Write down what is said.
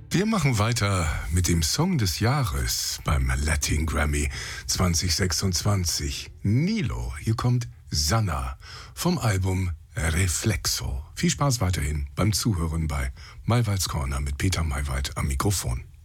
Wir machen weiter mit dem Song des Jahres beim Latin Grammy 2026. Nilo, hier kommt Sanna vom Album Reflexo. Viel Spaß weiterhin beim Zuhören bei Maywalds Corner mit Peter Maywald am Mikrofon.